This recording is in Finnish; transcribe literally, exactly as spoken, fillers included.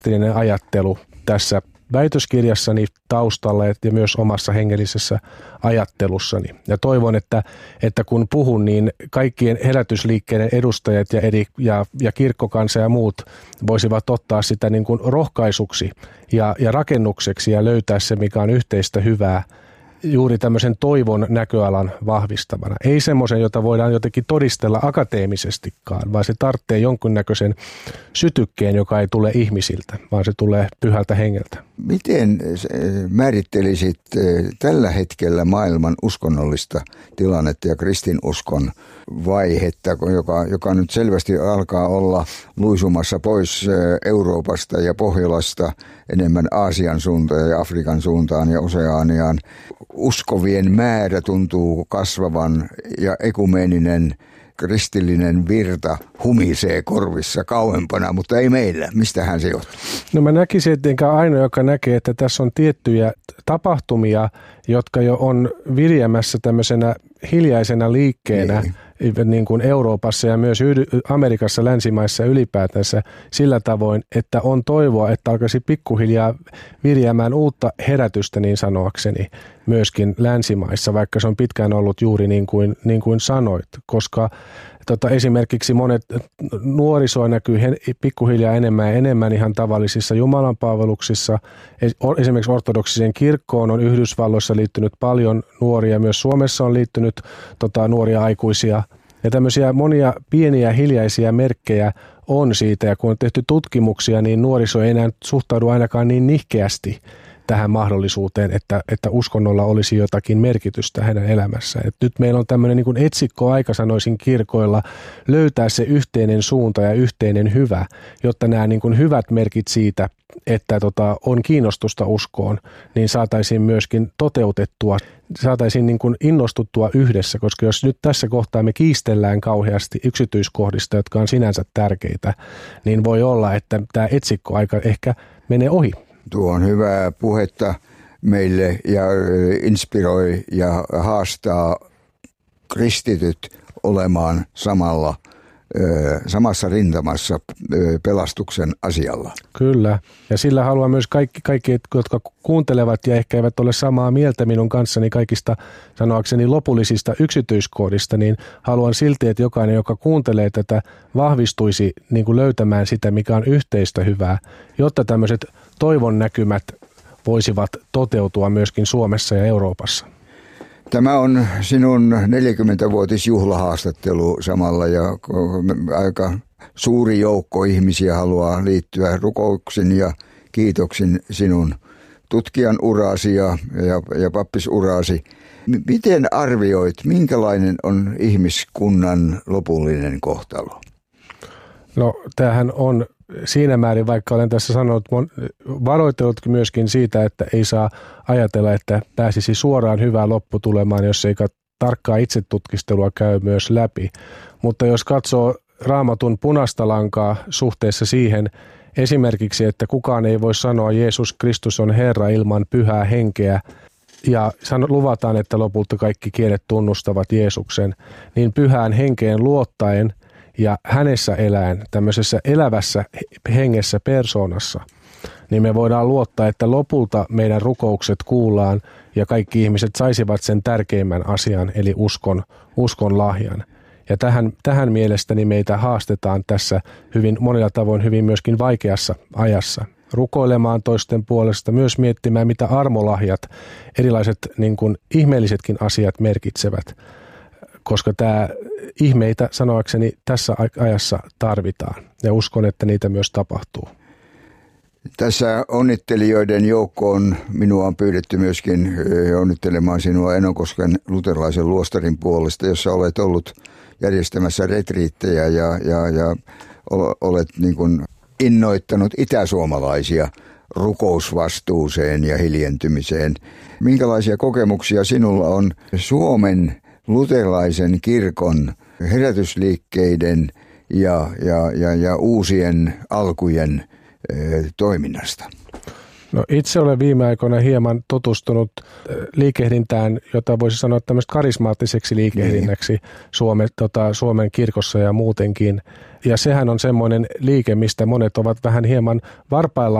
kristillinen ajattelu tässä väitöskirjassani taustalla ja myös omassa hengellisessä ajattelussani. Ja toivon, että, että kun puhun, niin kaikkien herätysliikkeiden edustajat ja, eri, ja, ja kirkkokansa ja muut voisivat ottaa sitä niin kuin rohkaisuksi ja, ja rakennukseksi ja löytää se, mikä on yhteistä hyvää, juuri tämmöisen toivon näköalan vahvistamana. Ei semmoisen, jota voidaan jotenkin todistella akateemisestikaan, vaan se tarvitsee jonkunnäköisen sytykkeen, joka ei tule ihmisiltä, vaan se tulee pyhältä hengeltä. Miten määrittelisit tällä hetkellä maailman uskonnollista tilannetta ja kristinuskon vaihetta, joka, joka nyt selvästi alkaa olla luisumassa pois Euroopasta ja Pohjolasta enemmän Aasian suuntaan ja Afrikan suuntaan ja Oseaniaan? Uskovien määrä tuntuu kasvavan ja ekumeeninen kristillinen virta humisee korvissa kauempana, mutta ei meillä. Mistähän se johtuu? No mä näkisin, että enkä ainoa, joka näkee, että tässä on tiettyjä tapahtumia, jotka jo on viljämässä tämmöisenä hiljaisena liikkeenä niin. Niin kuin Euroopassa ja myös Amerikassa, länsimaissa ylipäätänsä sillä tavoin, että on toivoa, että alkaisi pikkuhiljaa virjäämään uutta herätystä niin sanoakseni myöskin länsimaissa, vaikka se on pitkään ollut juuri niin kuin, niin kuin sanoit, koska Tota, esimerkiksi monet nuorisoa näkyy pikkuhiljaa enemmän ja enemmän ihan tavallisissa jumalanpalveluksissa. Esimerkiksi ortodoksiseen kirkkoon on Yhdysvalloissa liittynyt paljon nuoria, myös Suomessa on liittynyt tota, nuoria aikuisia. Ja tämmöisiä monia pieniä hiljaisia merkkejä on siitä, ja kun on tehty tutkimuksia, niin nuoriso ei enää suhtaudu ainakaan niin nihkeästi tähän mahdollisuuteen, että, että uskonnolla olisi jotakin merkitystä hänen elämässään. Et nyt meillä on tämmöinen niin kuin etsikkoaika, sanoisin kirkoilla, löytää se yhteinen suunta ja yhteinen hyvä, jotta nämä niin kuin hyvät merkit siitä, että tota, on kiinnostusta uskoon, niin saataisiin myöskin toteutettua, saataisiin niin kuin innostuttua yhdessä, koska jos nyt tässä kohtaa me kiistellään kauheasti yksityiskohdista, jotka on sinänsä tärkeitä, niin voi olla, että tämä etsikkoaika ehkä menee ohi. Tuo on hyvää puhetta meille ja inspiroi ja haastaa kristityt olemaan samalla, samassa rintamassa pelastuksen asialla. Kyllä, ja sillä haluan myös kaikki, kaikki, jotka kuuntelevat ja ehkä eivät ole samaa mieltä minun kanssani kaikista sanoakseni lopullisista yksityiskohdista, niin haluan silti, että jokainen, joka kuuntelee tätä, vahvistuisi niin kuin löytämään sitä, mikä on yhteistä hyvää, jotta tämmöiset toivon näkymät voisivat toteutua myöskin Suomessa ja Euroopassa. Tämä on sinun neljäkymmenvuotisjuhlahaastattelu samalla ja aika suuri joukko ihmisiä haluaa liittyä rukouksin ja kiitoksin sinun tutkijan urasi ja, ja, ja pappisurasi. Miten arvioit, minkälainen on ihmiskunnan lopullinen kohtalo? No tämähän on siinä määrin, vaikka olen tässä sanonut, varoitellut myöskin siitä, että ei saa ajatella, että pääsisi suoraan hyvään lopputulemaan, jos ei tarkkaa itsetutkistelua käy myös läpi. Mutta jos katsoo Raamatun punaista lankaa suhteessa siihen esimerkiksi, että kukaan ei voi sanoa Jeesus Kristus on Herra ilman pyhää henkeä, ja luvataan, että lopulta kaikki kielet tunnustavat Jeesuksen, niin pyhään henkeen luottaen ja hänessä eläen, tämmöisessä elävässä hengessä persoonassa, niin me voidaan luottaa, että lopulta meidän rukoukset kuullaan ja kaikki ihmiset saisivat sen tärkeimmän asian, eli uskon, uskon lahjan. Ja tähän, tähän mielestäni meitä haastetaan tässä hyvin monilla tavoin hyvin myöskin vaikeassa ajassa. Rukoilemaan toisten puolesta, myös miettimään, mitä armolahjat, erilaiset niin kuin ihmeellisetkin asiat merkitsevät, koska tämä ihmeitä sanoakseni tässä ajassa tarvitaan ja uskon, että niitä myös tapahtuu. Tässä onnittelijoiden joukkoon minua on pyydetty myöskin onnittelemaan sinua Enokosken luterilaisen luostarin puolesta, jossa olet ollut järjestämässä retriittejä ja, ja, ja olet niin kuin innoittanut itäsuomalaisia rukousvastuuseen ja hiljentymiseen. Minkälaisia kokemuksia sinulla on Suomen luterilaisen kirkon herätysliikkeiden ja, ja, ja, ja uusien alkujen e, toiminnasta? No itse olen viime aikoina hieman tutustunut liikehdintään, jota voisi sanoa tämmöistä karismaattiseksi liikehdinnäksi Suomen, tota, Suomen kirkossa ja muutenkin. Ja sehän on semmoinen liike, mistä monet ovat vähän hieman varpaillaan